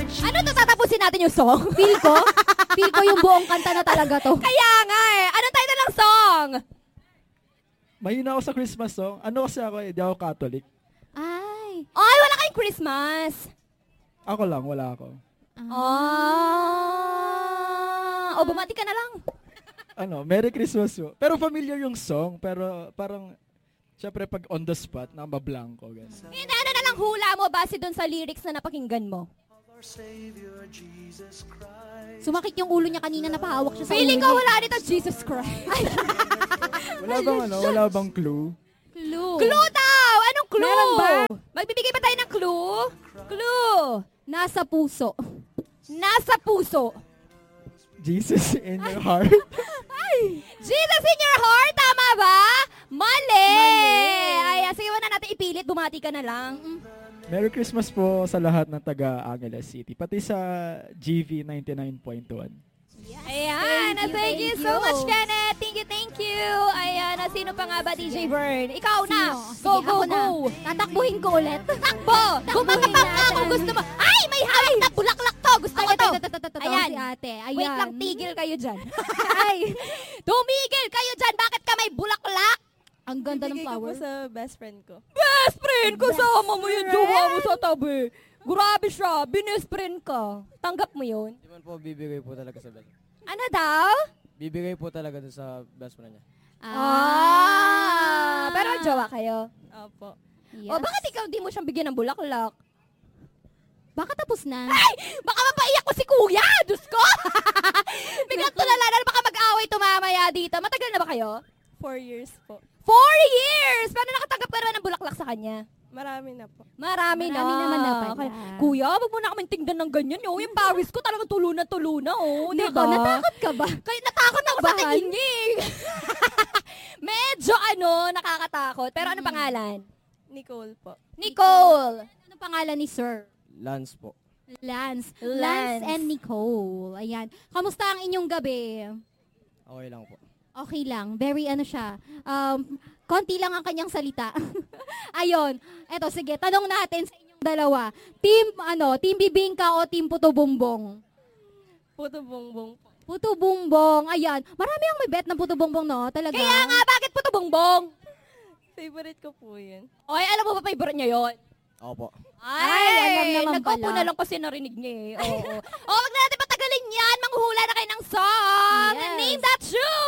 Ano to, tatapusin natin yung song? Feel ko yung buong kanta na talaga to. Kaya nga eh. Anong title ng song? Mahina ako sa Christmas song. Ano kasi ako di ako Catholic. Ay. Ay, wala kayong Christmas. Ako lang, wala ako. O, bumati ka na lang. Merry Christmas po. Pero familiar yung song, pero parang, syempre pag on the spot, nakabablanko. Hindi, ano na lang hula mo base dun sa lyrics na napakinggan mo? Sumakit yung ulo niya kanina, napahawak siya sa Feeling ulo. ko wala nito, Jesus Christ. Wala bang clue? Clue. Clue daw! Anong clue? Meron ba? Magbibigay ba tayo ng clue? Clue! Nasa puso. Nasa puso. Jesus in your heart? Jesus in your heart, tama ba? Mali! Ay, sige, wala natin ipilit, bumati ka na lang. Merry Christmas po sa lahat ng taga Angeles City. Pati sa GV 99.1. Ayan, thank you so much, Kenneth. Thank you. Ayan, sino pa nga ba, DJ Vern? Ikaw na. Sino? Go, Sige, ako na. Tatakbuhin ko ulit. Takbo! Gumagapang ka kung gusto mo. Ay, may hawak na bulaklak to. Gusto ko to. Ayan. Si ate. Ayan. Wait lang, tigil kayo dyan. Ay, tumigil kayo dyan. Bakit ka may bulaklak? Ang ganda ng Bibigay ko po flower. sa best friend ko. Best friend, kasama mo yung jowa mo sa tabi. Grabe siya, binest friend ka. Tanggap mo yun? Hindi man po bibigay po talaga sa best. Ano daw? Bibigay po talaga doon sa best friend niya. Pero jowa kayo. Opo. Yes. O bakit ikaw di mo siyang bigyan ng bulaklak? Baka tapos na. Ay! Baka mapaiyak ko si kuya! Diyos ko! Biglang tulala na baka mag-away tumamaya dito. Matagal na ba kayo? 4 years po. 4 years! Paano nakatanggap ka naman ng bulaklak sa kanya? Marami na po. Marami naman na pala. Kuya, wag mo na kaming tingnan ng ganyan. Oh. Yung pawis ko talagang tulo na. Oh, Nako, diba? natakot ka ba? Kaya natakot ako sa Kabahan? tingin niya eh. Medyo nakakatakot. Pero ano pangalan? Nicole po. Nicole! Ano pangalan ni Sir? Lance po. Lance. Lance. Lance and Nicole. Ayan. Kamusta ang inyong gabi? Okay lang po. Okay lang. Very siya. Konti lang ang kanyang salita. Ayon. Eto, sige. Tanong natin sa inyong dalawa. Team Bibingka o Team Puto Bumbong? Puto bongbong po. Puto Bumbong. Ayan. Marami ang may bet ng Puto Bumbong, no? Talaga. Kaya nga, bakit puto bongbong? Favorite ko po yun. Oy, alam mo ba favorite niya yon? Opo. Ay, alam naman nagkupo pala. na lang kasi narinig niya eh. Oo. Wag na natin patagalin yan. Manghula na kayo ng song. Yes. Name that tune!